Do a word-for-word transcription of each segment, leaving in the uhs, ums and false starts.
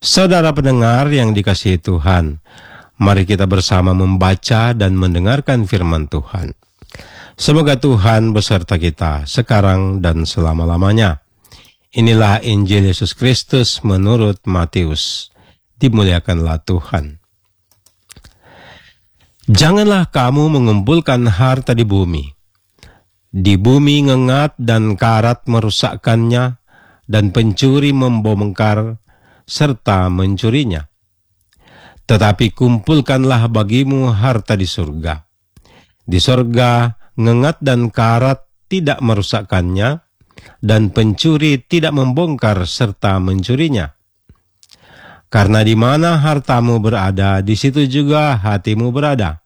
Saudara pendengar yang dikasihi Tuhan, mari kita bersama membaca dan mendengarkan firman Tuhan. Semoga Tuhan beserta kita sekarang dan selama-lamanya. Inilah Injil Yesus Kristus menurut Matius. Dimuliakanlah Tuhan. Janganlah kamu mengumpulkan harta di bumi. Di bumi ngengat dan karat merusakkannya, dan pencuri membongkar serta mencurinya. Tetapi kumpulkanlah bagimu harta di surga. Di surga ngengat dan karat tidak merusakkannya, dan pencuri tidak membongkar serta mencurinya. Karena di mana hartamu berada, di situ juga hatimu berada.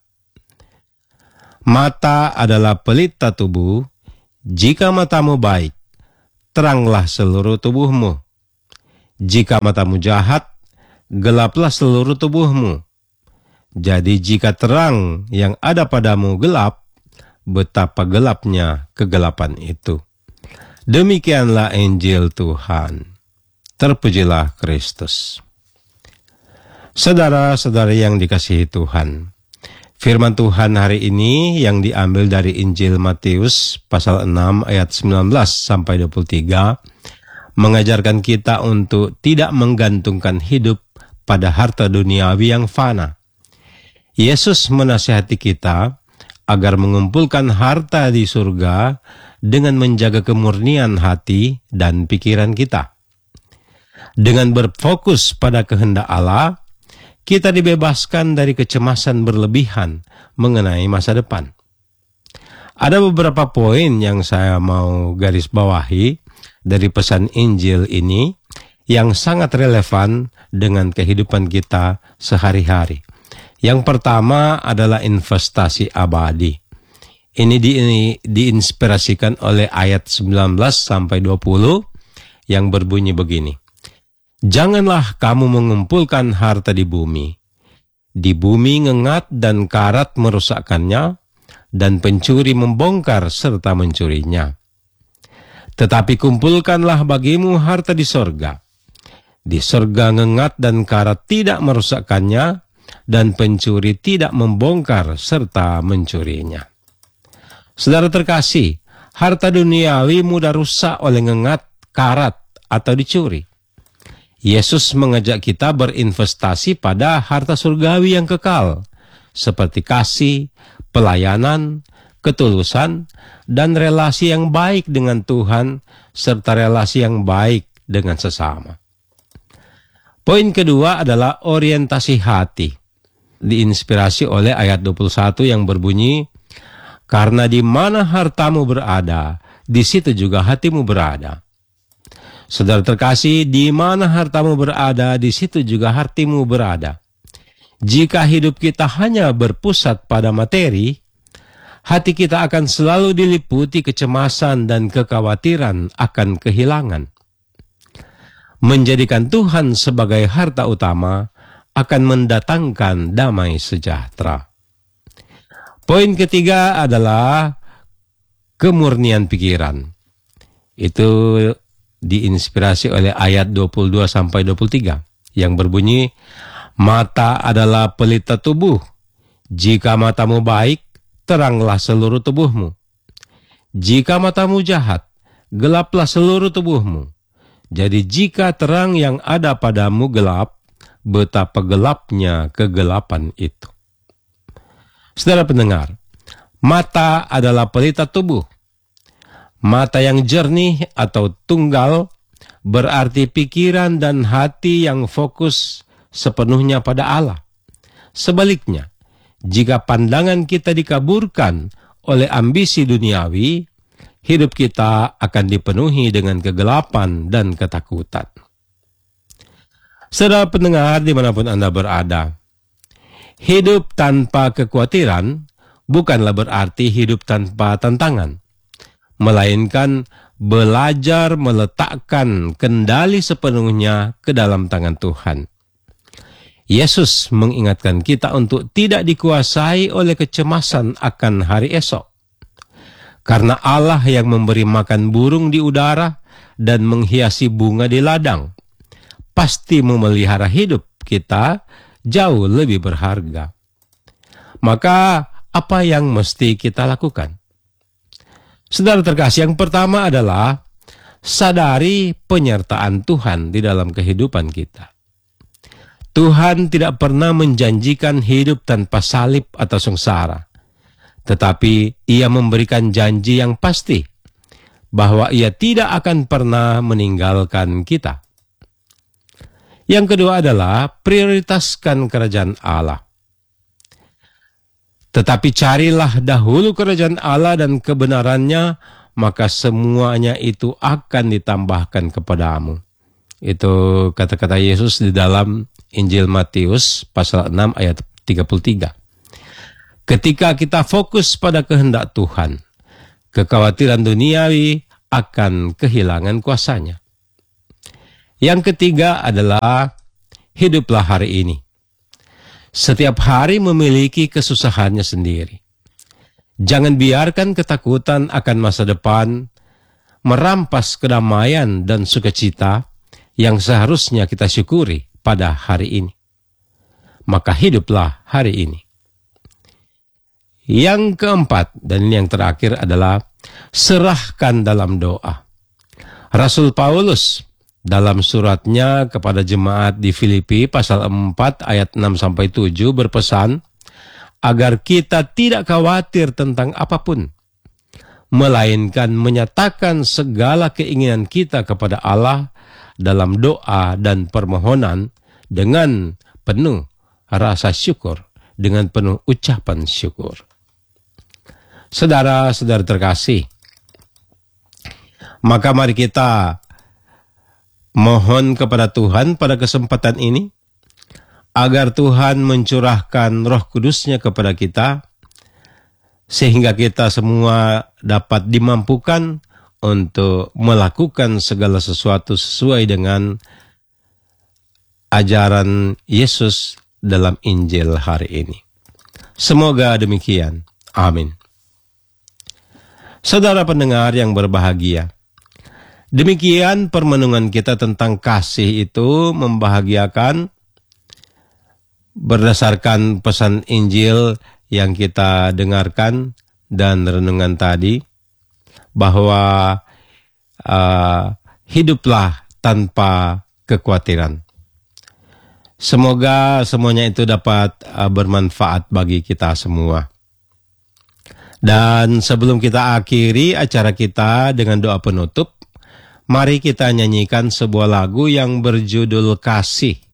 Mata adalah pelita tubuh. Jika matamu baik, teranglah seluruh tubuhmu. Jika matamu jahat, gelaplah seluruh tubuhmu. Jadi jika terang yang ada padamu gelap, betapa gelapnya kegelapan itu. Demikianlah Injil Tuhan. Terpujilah Kristus. Saudara-saudari yang dikasihi Tuhan, firman Tuhan hari ini yang diambil dari Injil Matius pasal enam ayat sembilan belas sampai dua puluh tiga mengajarkan kita untuk tidak menggantungkan hidup pada harta duniawi yang fana. Yesus menasihati kita agar mengumpulkan harta di surga dengan menjaga kemurnian hati dan pikiran kita. Dengan berfokus pada kehendak Allah, kita dibebaskan dari kecemasan berlebihan mengenai masa depan. Ada beberapa poin yang saya mau garis bawahi dari pesan Injil ini yang sangat relevan dengan kehidupan kita sehari-hari. Yang pertama adalah investasi abadi. Ini di, ini diinspirasikan oleh ayat sembilan belas sampai dua puluh yang berbunyi begini. Janganlah kamu mengumpulkan harta di bumi. Di bumi ngengat dan karat merusakkannya, dan pencuri membongkar serta mencurinya. Tetapi kumpulkanlah bagimu harta di sorga. Di sorga ngengat dan karat tidak merusakkannya, dan pencuri tidak membongkar serta mencurinya. Saudara terkasih, harta duniawi mudah rusak oleh ngengat, karat, atau dicuri. Yesus mengajak kita berinvestasi pada harta surgawi yang kekal, seperti kasih, pelayanan, ketulusan, dan relasi yang baik dengan Tuhan, serta relasi yang baik dengan sesama. Poin kedua adalah orientasi hati, diinspirasi oleh ayat dua puluh satu yang berbunyi, karena di mana hartamu berada, di situ juga hatimu berada. Saudara terkasih, di mana hartamu berada, di situ juga hatimu berada. Jika hidup kita hanya berpusat pada materi, hati kita akan selalu diliputi kecemasan dan kekhawatiran akan kehilangan. Menjadikan Tuhan sebagai harta utama akan mendatangkan damai sejahtera. Poin ketiga adalah kemurnian pikiran. Itu diinspirasi oleh ayat dua puluh dua sampai dua puluh tiga yang berbunyi, mata adalah pelita tubuh. Jika matamu baik, teranglah seluruh tubuhmu. Jika matamu jahat, gelaplah seluruh tubuhmu. Jadi jika terang yang ada padamu gelap, betapa gelapnya kegelapan itu. Saudara pendengar, mata adalah pelita tubuh. Mata yang jernih atau tunggal berarti pikiran dan hati yang fokus sepenuhnya pada Allah. Sebaliknya, jika pandangan kita dikaburkan oleh ambisi duniawi, hidup kita akan dipenuhi dengan kegelapan dan ketakutan. Saudara pendengar dimanapun Anda berada, hidup tanpa kekhawatiran bukanlah berarti hidup tanpa tantangan, melainkan belajar meletakkan kendali sepenuhnya ke dalam tangan Tuhan. Yesus mengingatkan kita untuk tidak dikuasai oleh kecemasan akan hari esok. Karena Allah yang memberi makan burung di udara dan menghiasi bunga di ladang, pasti memelihara hidup kita jauh lebih berharga. Maka apa yang mesti kita lakukan? Saudara terkasih, yang pertama adalah sadari penyertaan Tuhan di dalam kehidupan kita. Tuhan tidak pernah menjanjikan hidup tanpa salib atau sengsara. Tetapi Ia memberikan janji yang pasti bahwa Ia tidak akan pernah meninggalkan kita. Yang kedua adalah prioritaskan kerajaan Allah. Tetapi carilah dahulu kerajaan Allah dan kebenarannya, maka semuanya itu akan ditambahkan kepadamu. Itu kata-kata Yesus di dalam Injil Matius pasal enam ayat tiga puluh tiga. Ketika kita fokus pada kehendak Tuhan, kekhawatiran duniawi akan kehilangan kuasanya. Yang ketiga adalah hiduplah hari ini. Setiap hari memiliki kesusahannya sendiri. Jangan biarkan ketakutan akan masa depan merampas kedamaian dan sukacita yang seharusnya kita syukuri pada hari ini. Maka hiduplah hari ini. Yang keempat dan ini yang terakhir adalah serahkan dalam doa. Rasul Paulus dalam suratnya kepada jemaat di Filipi pasal empat ayat enam sampai tujuh berpesan agar kita tidak khawatir tentang apapun, melainkan menyatakan segala keinginan kita kepada Allah dalam doa dan permohonan dengan penuh rasa syukur, dengan penuh ucapan syukur. Saudara-saudara terkasih, maka mari kita mohon kepada Tuhan pada kesempatan ini, agar Tuhan mencurahkan Roh Kudus-Nya kepada kita, sehingga kita semua dapat dimampukan untuk melakukan segala sesuatu sesuai dengan ajaran Yesus dalam Injil hari ini. Semoga demikian. Amin. Saudara pendengar yang berbahagia, demikian permenungan kita tentang kasih itu membahagiakan berdasarkan pesan Injil yang kita dengarkan dan renungan tadi, bahwa uh, hiduplah tanpa kekhawatiran. Semoga semuanya itu dapat uh, bermanfaat bagi kita semua. Dan sebelum kita akhiri acara kita dengan doa penutup, mari kita nyanyikan sebuah lagu yang berjudul Kasih.